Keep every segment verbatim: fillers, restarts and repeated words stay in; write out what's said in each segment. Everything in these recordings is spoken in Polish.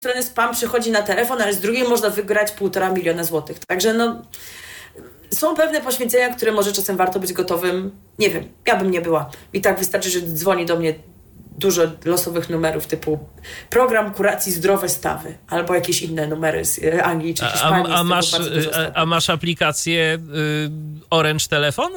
strony spam przychodzi na telefon, ale z drugiej można wygrać półtora miliona złotych. Także no, są pewne poświęcenia, które może czasem warto być gotowym. Nie wiem, ja bym nie była. I tak wystarczy, że dzwoni do mnie dużo losowych numerów typu program kuracji zdrowe stawy albo jakieś inne numery z Anglii czy Hiszpanii. A, a, masz, a, a masz aplikację y, Orange Telefon?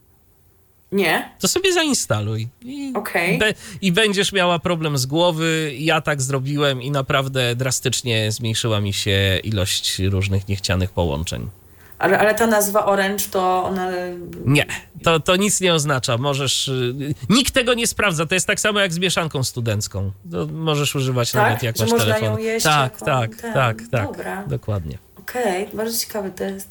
Nie. To sobie zainstaluj. I, okay. be, I będziesz miała problem z głowy. Ja tak zrobiłem i naprawdę drastycznie zmniejszyła mi się ilość różnych niechcianych połączeń. Ale, ale ta nazwa Orange to ona... Nie, to, to nic nie oznacza. Możesz... Nikt tego nie sprawdza. To jest tak samo jak z mieszanką studencką. To możesz używać tak? nawet jak Że masz można telefon. Ją jeść tak, jako tak, ten... tak, tak. Dobra. Dokładnie. Okej, okay, bardzo ciekawy test.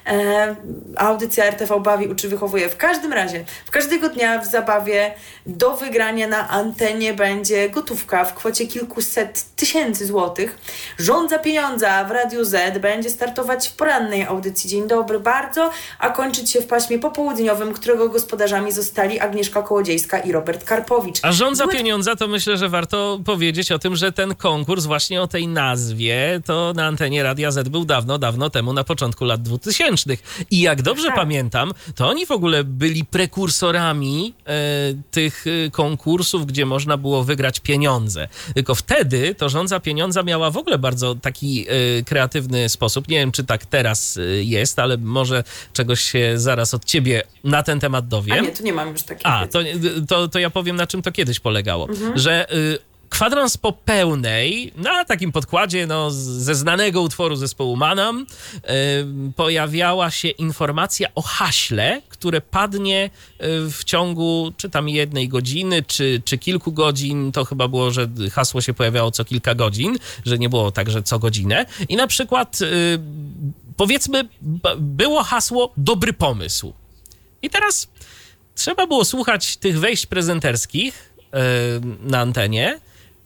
E, audycja R T V bawi, uczy, wychowuje. W każdym razie, w każdego dnia w zabawie do wygrania na antenie będzie gotówka w kwocie kilkuset tysięcy złotych. Rządza pieniądza w Radiu Z będzie startować w porannej audycji Dzień dobry bardzo, a kończyć się w paśmie popołudniowym, którego gospodarzami zostali Agnieszka Kołodziejska i Robert Karpowicz. A Rządza Były... pieniądza to myślę, że warto powiedzieć o tym, że ten konkurs właśnie o tej nazwie to na antenie Radia Z był dawno, dawno temu, na początku lat dwutysięcznych. I jak dobrze tak. pamiętam, to oni w ogóle byli prekursorami e, tych konkursów, gdzie można było wygrać pieniądze. Tylko wtedy to Rządza pieniądza miała w ogóle bardzo taki e, kreatywny sposób. Nie wiem, czy tak teraz jest, ale może czegoś się zaraz od ciebie na ten temat dowiem. A nie, tu nie mam już takiego. A, to, to, to ja powiem, na czym to kiedyś polegało. Mhm. Że... Y, kwadrans po pełnej, na takim podkładzie no, ze znanego utworu zespołu Manam, yy, pojawiała się informacja o haśle, które padnie yy, w ciągu czy tam jednej godziny, czy, czy kilku godzin. To chyba było, że hasło się pojawiało co kilka godzin, że nie było tak, że co godzinę. I na przykład yy, powiedzmy b- było hasło dobry pomysł. I teraz trzeba było słuchać tych wejść prezenterskich yy, na antenie.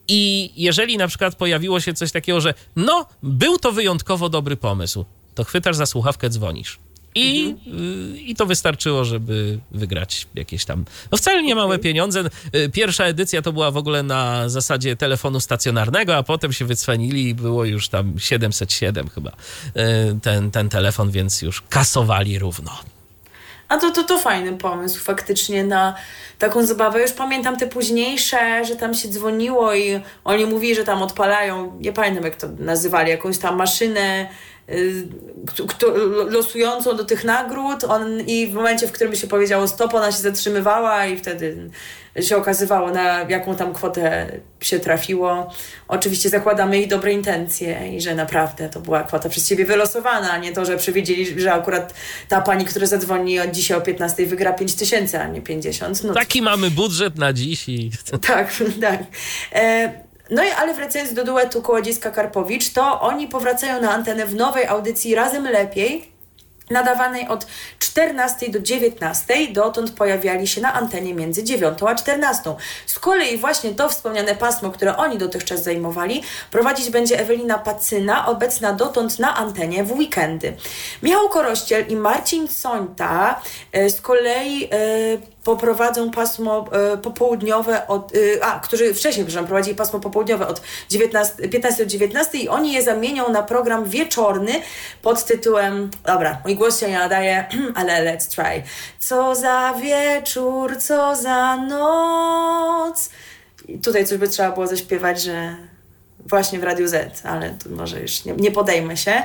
I jeżeli na przykład pojawiło się coś takiego, że no, był to wyjątkowo dobry pomysł, to chwytasz za słuchawkę, dzwonisz. I, mhm. y, I to wystarczyło, żeby wygrać jakieś tam... No wcale nie małe pieniądze. Pierwsza edycja to była w ogóle na zasadzie telefonu stacjonarnego, a potem się wycwanili i było już tam siedemset siedem chyba y, ten, ten telefon, więc już kasowali równo. A to, to, to fajny pomysł faktycznie na taką zabawę. Już pamiętam te późniejsze, że tam się dzwoniło i oni mówili, że tam odpalają, nie pamiętam jak to nazywali, jakąś tam maszynę y, kto, losującą do tych nagród on, i w momencie, w którym się powiedziało stop, ona się zatrzymywała i wtedy się okazywało, na jaką tam kwotę się trafiło. Oczywiście zakładamy ich dobre intencje i że naprawdę to była kwota przez ciebie wylosowana, a nie to, że przewidzieli, że akurat ta pani, która zadzwoni od dzisiaj o piętnastej wygra pięć tysięcy, a nie pięćdziesiąt. No Taki to... mamy budżet na dziś i... Tak, tak. E, no i ale wracając do duetu Kołodziejska-Karpowicz, to oni powracają na antenę w nowej audycji Razem Lepiej, nadawanej od czternastej do dziewiętnastej. Dotąd pojawiali się na antenie między dziewiątą a czternastą. Z kolei właśnie to wspomniane pasmo, które oni dotychczas zajmowali, prowadzić będzie Ewelina Pacyna, obecna dotąd na antenie w weekendy. Michał Korościel i Marcin Sońta e, z kolei e, poprowadzą pasmo e, popołudniowe, od, e, a, którzy wcześniej, przepraszam, prowadzili pasmo popołudniowe od piętnastej do dziewiętnastej i oni je zamienią na program wieczorny pod tytułem, dobra, mój głos się nie nadaje, ale let's try. Co za wieczór, co za noc. I tutaj coś by trzeba było zaśpiewać, że właśnie w Radiu Z, ale tu może już nie, nie podejmę się.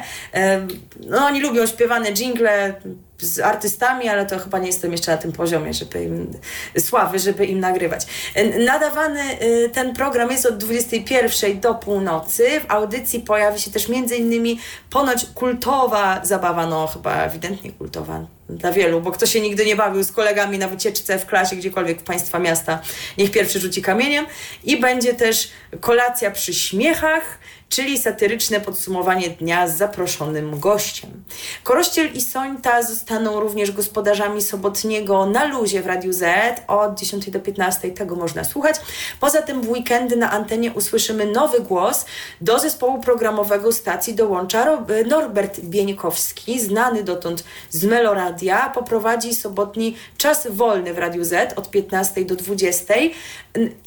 No oni lubią śpiewane dżingle z artystami, ale to chyba nie jestem jeszcze na tym poziomie, żeby im, sławy, żeby im nagrywać. Nadawany ten program jest od dwudziestej pierwszej do północy. W audycji pojawi się też między innymi ponoć kultowa zabawa, no chyba ewidentnie kultowa dla wielu, bo kto się nigdy nie bawił z kolegami na wycieczce w klasie, gdziekolwiek w państwa miasta, niech pierwszy rzuci kamieniem. I będzie też kolacja przy śmiechach, czyli satyryczne podsumowanie dnia z zaproszonym gościem. Korościel i Sońta zostaną również gospodarzami sobotniego Na luzie w Radiu Z od dziesiątej do piętnastej. Tego można słuchać. Poza tym w weekendy na antenie usłyszymy nowy głos. Do zespołu programowego stacji dołącza Norbert Bieńkowski, znany dotąd z Meloradia. Poprowadzi sobotni Czas Wolny w Radiu Z od piętnastej do dwudziestej i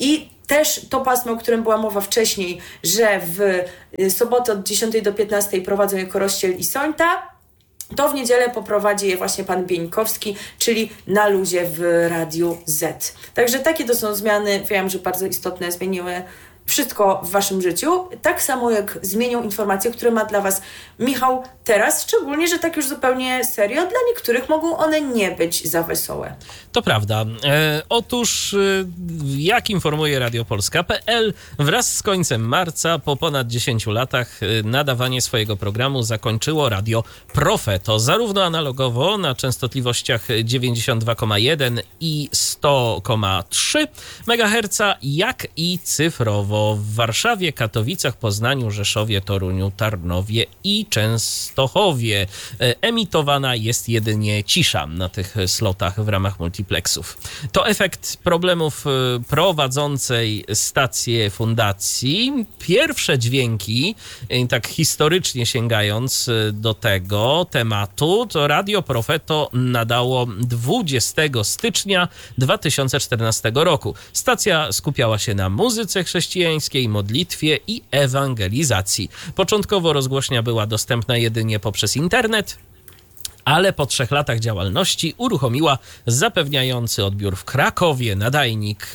też to pasmo, o którym była mowa wcześniej, że w sobotę od dziesiątej do piętnastej prowadzą je Korościel i Sońta, to w niedzielę poprowadzi je właśnie pan Bieńkowski, czyli na luzie w Radiu Z. Także takie to są zmiany, wiem, że bardzo istotne, zmieniły wszystko w waszym życiu, tak samo jak zmienią informacje, które ma dla was Michał teraz, szczególnie, że tak już zupełnie serio, dla niektórych mogą one nie być za wesołe. To prawda. E, otóż, e, jak informuje Radio Polska kropka pe el, wraz z końcem marca, po ponad dziesięciu latach, e, nadawanie swojego programu zakończyło Radio Profeto, zarówno analogowo na częstotliwościach dziewięćdziesiąt dwa przecinek jeden i sto przecinek trzy megaherca, jak i cyfrowo w Warszawie, Katowicach, Poznaniu, Rzeszowie, Toruniu, Tarnowie i Częstochowie. Emitowana jest jedynie cisza na tych slotach w ramach multiplexów. To efekt problemów prowadzącej stację fundacji. Pierwsze dźwięki, tak historycznie sięgając do tego tematu, to Radio Profeto nadało dwudziestego stycznia dwa tysiące czternastego roku. Stacja skupiała się na muzyce chrześcijańskiej, modlitwie i ewangelizacji. Początkowo rozgłośnia była dostępna jedynie poprzez internet, ale po trzech latach działalności uruchomiła zapewniający odbiór w Krakowie nadajnik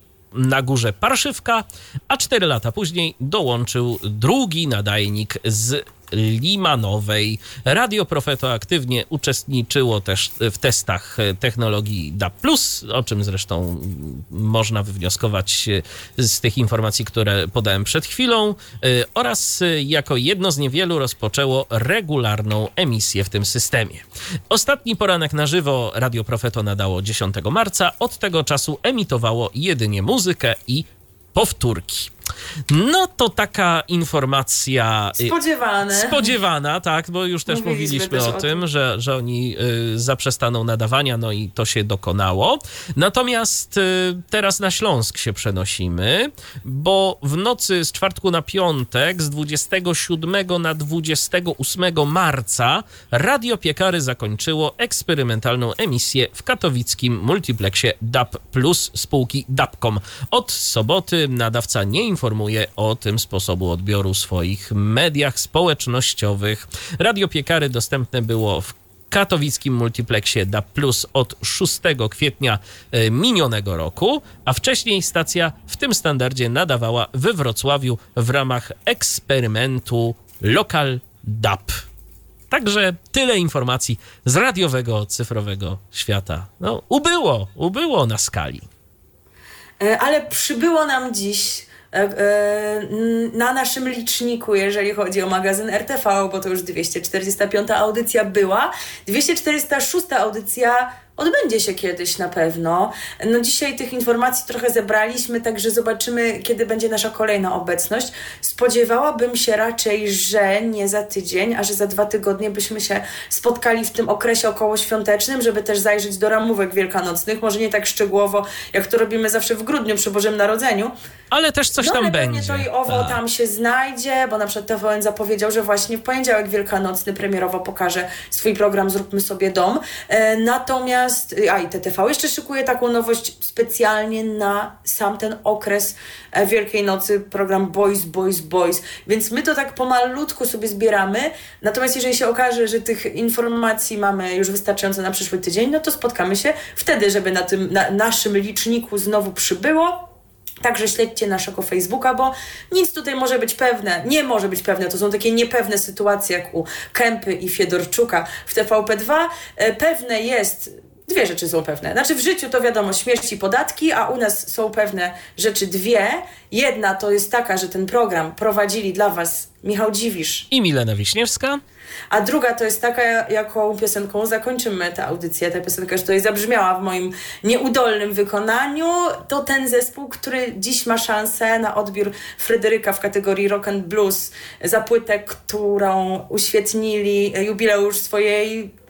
na Górze Parszywka, a cztery lata później dołączył drugi nadajnik z Limanowej. Radio Profeto aktywnie uczestniczyło też w testach technologii D A B plus, o czym zresztą można wywnioskować z tych informacji, które podałem przed chwilą, oraz jako jedno z niewielu rozpoczęło regularną emisję w tym systemie. Ostatni poranek na żywo Radio Profeto nadało dziesiątego marca. Od tego czasu emitowało jedynie muzykę i powtórki. No to taka informacja spodziewane. spodziewana, tak, bo już też mówiliśmy, mówiliśmy też o, o tym, tym. Że, że oni y, zaprzestaną nadawania, no i to się dokonało. Natomiast y, teraz na Śląsk się przenosimy, bo w nocy z czwartku na piątek, z dwudziestego siódmego na dwudziestego ósmego marca, Radio Piekary zakończyło eksperymentalną emisję w katowickim multiplexie D A B plus spółki Dapcom. Od soboty nadawca nie informuje o tym sposobu odbioru w swoich mediach społecznościowych. Radio Piekary dostępne było w katowickim multiplexie D A B plus od szóstego kwietnia minionego roku, a wcześniej stacja w tym standardzie nadawała we Wrocławiu w ramach eksperymentu Local D A B. Także tyle informacji z radiowego, cyfrowego świata. No, ubyło, ubyło na skali. Ale przybyło nam dziś na naszym liczniku, jeżeli chodzi o magazyn R T V, bo to już dwieście czterdziesta piąta audycja była. dwieście czterdziesta szósta audycja odbędzie się kiedyś na pewno. No dzisiaj tych informacji trochę zebraliśmy, także zobaczymy, kiedy będzie nasza kolejna obecność. Spodziewałabym się raczej, że nie za tydzień, a że za dwa tygodnie byśmy się spotkali w tym okresie okołoświątecznym, żeby też zajrzeć do ramówek wielkanocnych. Może nie tak szczegółowo, jak to robimy zawsze w grudniu przy Bożym Narodzeniu. Ale też coś no, tam ale będzie. To i owo tak. Tam się znajdzie, bo na przykład T V N zapowiedział, że właśnie w poniedziałek wielkanocny premierowo pokaże swój program Zróbmy sobie dom. E, natomiast A i T T V jeszcze szykuje taką nowość specjalnie na sam ten okres Wielkiej Nocy, program Boys, Boys, Boys. Więc my to tak pomalutku sobie zbieramy. Natomiast jeżeli się okaże, że tych informacji mamy już wystarczająco na przyszły tydzień, no to spotkamy się wtedy, żeby na tym na naszym liczniku znowu przybyło. Także śledźcie naszego Facebooka, bo nic tutaj może być pewne, nie może być pewne. To są takie niepewne sytuacje jak u Kępy i Fiedorczuka w T V P dwa. Pewne jest... Dwie rzeczy są pewne. Znaczy w życiu to wiadomo śmierć i podatki, a u nas są pewne rzeczy dwie. Jedna to jest taka, że ten program prowadzili dla was Michał Dziwisz i Milena Wiśniewska. A druga to jest taka, jaką piosenką zakończymy tę audycję. Ta piosenka już tutaj zabrzmiała w moim nieudolnym wykonaniu. To ten zespół, który dziś ma szansę na odbiór Fryderyka w kategorii rock and blues za płytę, którą uświetnili jubileusz swojej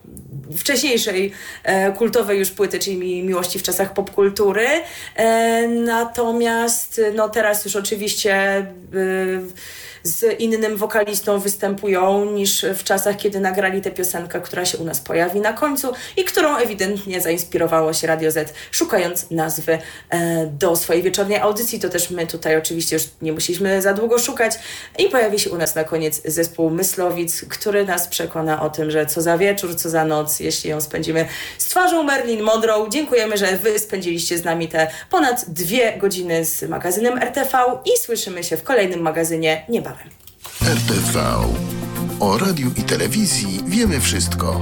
wcześniejszej e, kultowej już płyty, czyli Mi- Miłości w czasach popkultury. E, natomiast no teraz już oczywiście e, z innym wokalistą występują niż w czasach, kiedy nagrali tę piosenkę, która się u nas pojawi na końcu i którą ewidentnie zainspirowało się Radio Z, szukając nazwy e, do swojej wieczornej audycji. To też my tutaj oczywiście już nie musieliśmy za długo szukać i pojawi się u nas na koniec zespół Myslowic, który nas przekona o tym, że co za wieczór, co za noc, jeśli ją spędzimy z twarzą Marilyn Monroe. Dziękujemy, że wy spędziliście z nami te ponad dwie godziny z magazynem R T V i słyszymy się w kolejnym magazynie niebawem. R T V. O radiu i telewizji wiemy wszystko.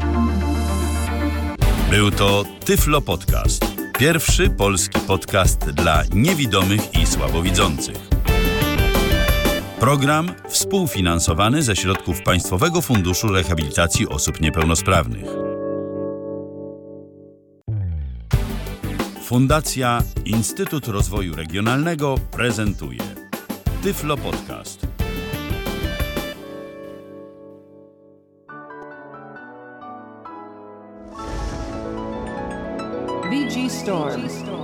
Był to Tyflo Podcast. Pierwszy polski podcast dla niewidomych i słabowidzących. Program współfinansowany ze środków Państwowego Funduszu Rehabilitacji Osób Niepełnosprawnych. Fundacja Instytut Rozwoju Regionalnego prezentuje Tyflo Podcast. B G Store.